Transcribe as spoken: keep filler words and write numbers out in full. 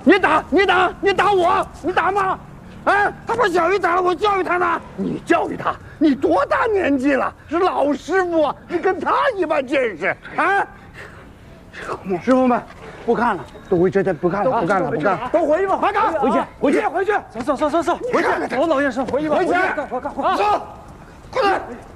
你打你打你打我，你打吗？啊，他把小鱼打了，我教育他呢。你教育他？你多大年纪了？是老师傅啊，你跟他一般见识啊！师傅们，不看了，都回去，不看了，不干了，不干了，都回去吧，快赶，回去，回去，回去， 走走走走走， 回去， 走，老先生，回去吧， 回去， 快快快快， 走，快点。